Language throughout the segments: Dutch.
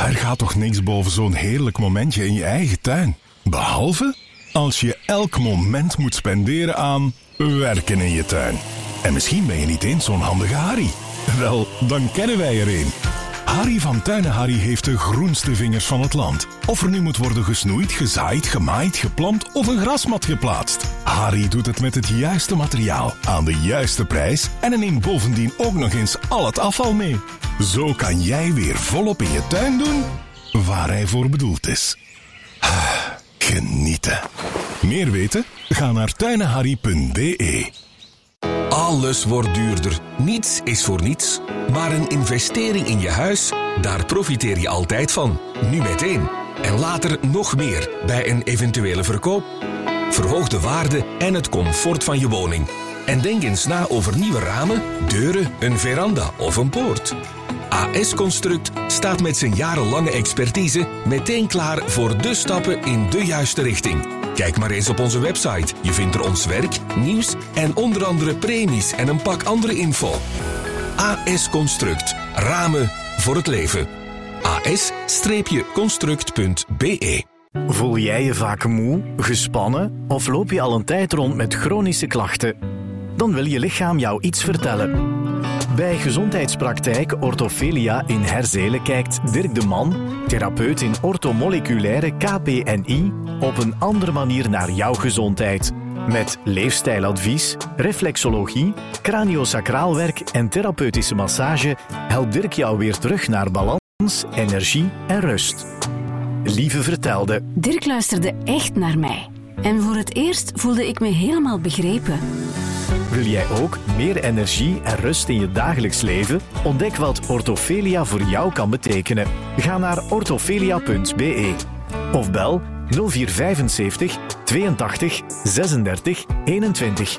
Er gaat toch niks boven zo'n heerlijk momentje in je eigen tuin. Behalve als je elk moment moet spenderen aan werken in je tuin. En misschien ben je niet eens zo'n handige Harry. Wel, dan kennen wij er een. Harry van Tuinen Harry heeft de groenste vingers van het land. Of er nu moet worden gesnoeid, gezaaid, gemaaid, geplant of een grasmat geplaatst. Harry doet het met het juiste materiaal, aan de juiste prijs en hij neemt bovendien ook nog eens al het afval mee. Zo kan jij weer volop in je tuin doen waar hij voor bedoeld is. Genieten. Meer weten? Ga naar tuinenharry.be. Alles wordt duurder. Niets is voor niets. Maar een investering in je huis, daar profiteer je altijd van. Nu meteen. En later nog meer bij een eventuele verkoop. Verhoog de waarde en het comfort van je woning. En denk eens na over nieuwe ramen, deuren, een veranda of een poort. AS Construct staat met zijn jarenlange expertise meteen klaar voor de stappen in de juiste richting. Kijk maar eens op onze website. Je vindt er ons werk, nieuws en onder andere premies en een pak andere info. AS Construct. Ramen voor het leven. as-construct.be. Voel jij je vaak moe, gespannen of loop je al een tijd rond met chronische klachten? Dan wil je lichaam jou iets vertellen. Bij gezondheidspraktijk Orthofelia in Herzelen kijkt Dirk de Man, therapeut in orthomoleculaire KPNI, op een andere manier naar jouw gezondheid. Met leefstijladvies, reflexologie, craniosacraalwerk en therapeutische massage helpt Dirk jou weer terug naar balans, energie en rust. Lieve vertelde. Dirk luisterde echt naar mij. En voor het eerst voelde ik me helemaal begrepen. Wil jij ook meer energie en rust in je dagelijks leven? Ontdek wat Orthofelia voor jou kan betekenen. Ga naar orthofelia.be of bel 0475 82 36 21.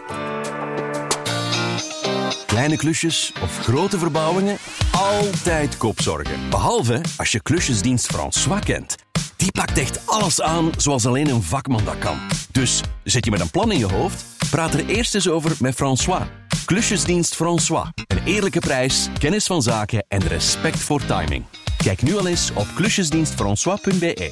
Kleine klusjes of grote verbouwingen? Altijd kopzorgen. Behalve als je klusjesdienst François kent. Die pakt echt alles aan zoals alleen een vakman dat kan. Dus zit je met een plan in je hoofd? Praat er eerst eens over met François. Klusjesdienst François. Een eerlijke prijs, kennis van zaken en respect voor timing. Kijk nu al eens op klusjesdienstfrançois.be.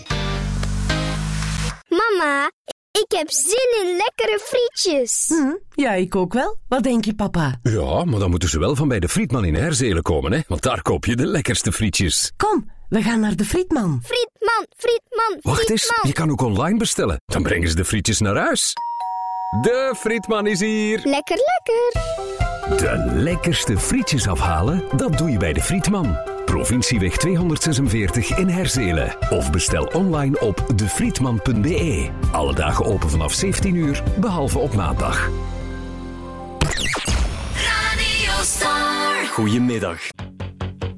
Mama, ik heb zin in lekkere frietjes. Ja, ik ook wel. Wat denk je, papa? Ja, maar dan moeten ze wel van bij de Frietman in Herzelen komen, hè? Want daar koop je de lekkerste frietjes. Kom, we gaan naar de Frietman. Frietman. Wacht eens, je kan ook online bestellen. Dan brengen ze de frietjes naar huis. De Frietman is hier. Lekker. De lekkerste frietjes afhalen, dat doe je bij de Frietman. Provincieweg 246 in Herzelen. Of bestel online op defrietman.be. Alle dagen open vanaf 17 uur, behalve op maandag. Goedemiddag.